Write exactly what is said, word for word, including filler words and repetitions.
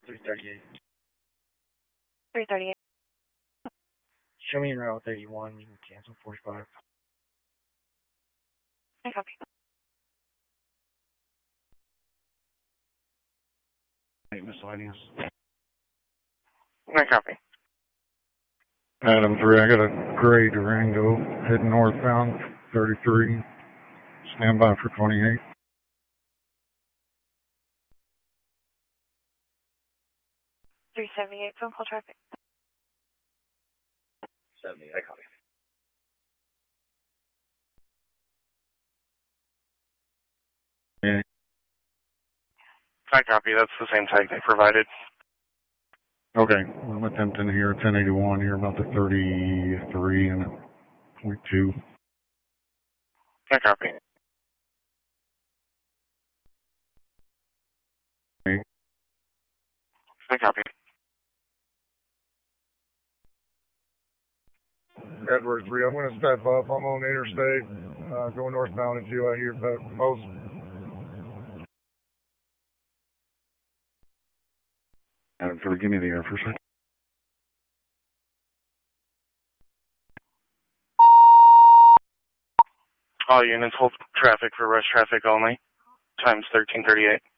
three thirty-eight. three thirty-eight. Show me in route thirty-one. You can cancel forty-five. I copy. Hey, miscellaneous. I copy. Adam three, I got a gray Durango heading northbound, thirty-three. Stand by for twenty-eight. three seventy-eight, phone call traffic. seventy, I copy. Yeah. I copy. That's the same tag they provided. Okay, I'm attempting here, ten eighty-one here, about the thirty-three and point two. I copy. Okay. I copy. Edwards three, I'm going to step up. I'm on interstate, uh, going northbound at you. I hear about most. Adam three, give me the air for a second. All units hold traffic for rush traffic only. Times thirteen thirty-eight.